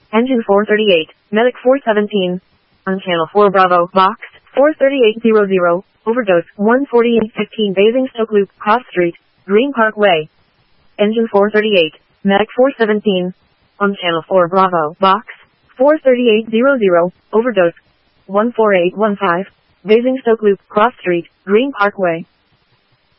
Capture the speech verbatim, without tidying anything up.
Engine four thirty-eight, Medic four seventeen. On channel four Bravo, box, four thirty-eight hundred, overdose, one forty-eight fifteen Basingstoke Loop, Cross Street, Green Park Way. Engine four thirty-eight, Medic four seventeen. On channel four Bravo, box, four thirty-eight hundred, overdose, one four eight one five, Basingstoke Loop, Cross Street, Green Park Way.